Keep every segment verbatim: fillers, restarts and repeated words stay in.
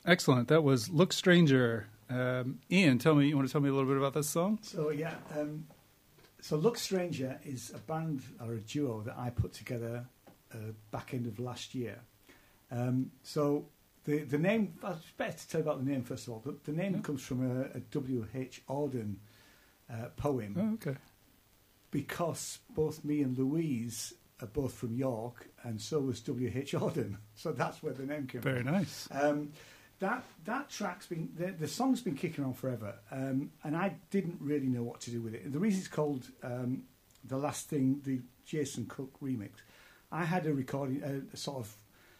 Excellent. That was Look Stranger. Um, Ian, tell me, you want to tell me a little bit about this song? So, yeah. Um, so Look Stranger is a band or a duo that I put together uh, back end of last year. Um, so the the name, it's better to tell you about the name first of all. The, the name yeah. comes from a, a W H Auden uh, poem. Oh, okay. Because both me and Louise are both from York, and so was W H Auden. So that's where the name came Very from. Very nice. Um, that that track's been the, the song's been kicking on forever, um, and I didn't really know what to do with it. The reason it's called um, The Last Thing, the Jason Cook remix, I had a recording, a, a sort of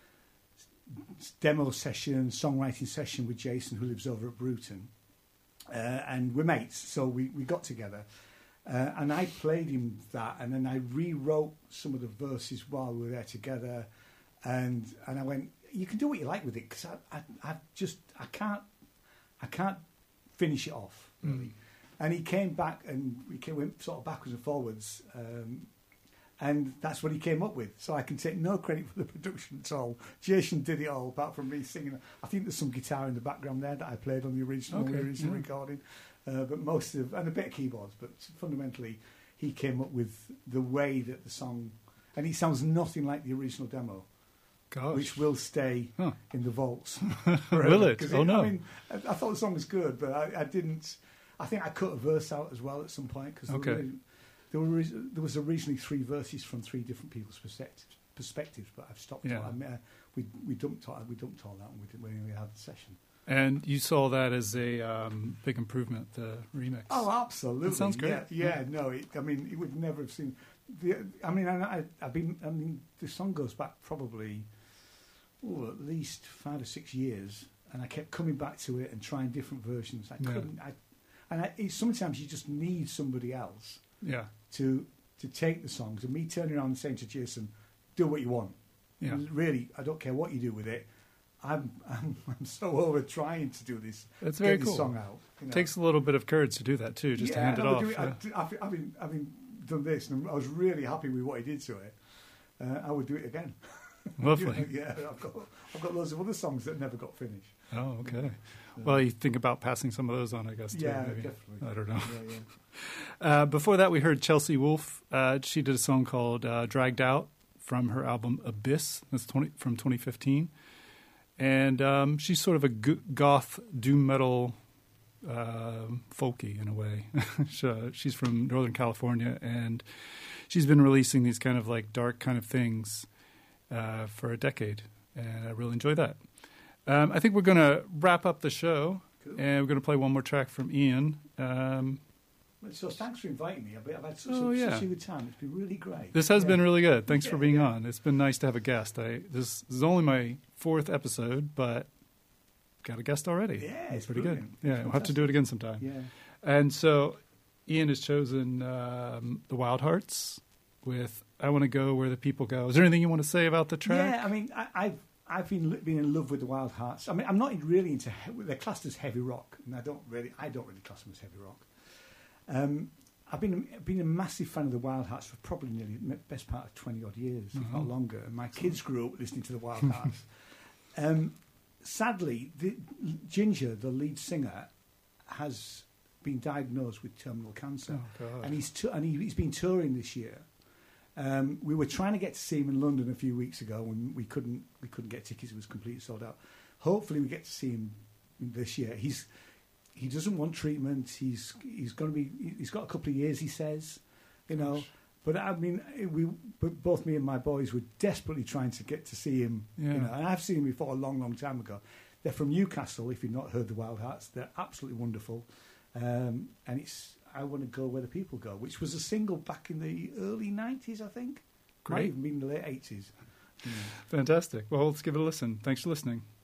demo session, songwriting session with Jason, who lives over at Bruton, uh, and we're mates, so we, we got together. Uh, and I played him that, and then I rewrote some of the verses while we were there together, and and I went, you can do what you like with it, because I, I I just I can't I can't finish it off really. Mm. And he came back, and we came, went sort of backwards and forwards, um, and that's what he came up with. So I can take no credit for the production at all. Jason did it all, apart from me singing. I think there's some guitar in the background there that I played on the original, okay, the original yeah. recording. Uh, but most of, and a bit of keyboards, but fundamentally he came up with the way that the song, and it sounds nothing like the original demo, Gosh. which will stay huh. in the vaults. Will it? Oh it, no. I mean, I, I thought the song was good, but I, I didn't, I think I cut a verse out as well at some point, because okay. there, there, were, there was originally three verses from three different people's perspectives, perspectives but I've stopped yeah. all, I mean, uh, we, we, dumped all, we dumped all that when we, did, when we had the session. And you saw that as a um, big improvement, the remix. Oh, absolutely! That sounds great. Yeah, yeah, yeah. no, it, I mean, you would never have seen. The, I mean, I, I, I've been. I mean, the song goes back probably, oh, at least five or six years, and I kept coming back to it and trying different versions. I yeah. couldn't. I, and I, it, sometimes you just need somebody else. Yeah. To to take the songs, and me turning around and saying to Jason, "Do what you want." Yeah. Really, I don't care what you do with it. I'm, I'm I'm so over trying to do this. That's very get cool. This song out. You know. Takes a little bit of courage to do that too, just yeah, to hand it no, off. It, yeah. I, I've, I've, been, I've been done this, and I was really happy with what he did to it. Uh, I would do it again. Lovely. you know, yeah, I've got I've got loads of other songs that never got finished. Oh, okay. Yeah. Well, you think about passing some of those on, I guess. Too, yeah, maybe. definitely. I don't know. Yeah, yeah. uh, before that, we heard Chelsea Wolfe. Uh, she did a song called uh, "Dragged Out" from her album Abyss. That's twenty from twenty fifteen. And um, she's sort of a g- goth doom metal uh, folky in a way. She's from Northern California, and she's been releasing these kind of like dark kind of things uh, for a decade, and I really enjoy that. Um, I think we're going to wrap up the show, cool. and we're going to play one more track from Ian. Um, So thanks for inviting me. I've had such, oh, a, yeah. such a good time. It's been really great. This has yeah. been really good. Thanks yeah, for being yeah. on. It's been nice to have a guest. I this, this is only my fourth episode, but got a guest already. Yeah, That's it's pretty brilliant. good. Yeah, we'll have to do it again sometime. Yeah. And so Ian has chosen um, the Wild Hearts with "I Want to Go Where the People Go." Is there anything you want to say about the track? Yeah, I mean, I, I've I've been been in love with the Wild Hearts. I mean, I'm not really into he- they're classed as heavy rock, and I don't really I don't really class them as heavy rock. Um. I've been been a massive fan of the Wild Hearts for probably nearly the best part of twenty odd years, mm-hmm. if not longer. And my kids grew up listening to the Wild Hearts. um, sadly, the, Ginger, the lead singer, has been diagnosed with terminal cancer, oh, and he's t- and he, he's been touring this year. Um, we were trying to get to see him in London a few weeks ago, and we couldn't we couldn't get tickets; it was completely sold out. Hopefully, we get to see him this year. He's He doesn't want treatment. He's he's going to be. He's got a couple of years. He says, you know. But I mean, we both me and my boys were desperately trying to get to see him. Yeah. You know, and I've seen him before a long, long time ago. They're from Newcastle. If you've not heard the Wild Hearts, they're absolutely wonderful. Um, and it's "I Want to Go Where the People Go," which was a single back in the early nineties, I think. Great. Might even been in the late eighties. Yeah. Fantastic. Well, let's give it a listen. Thanks for listening.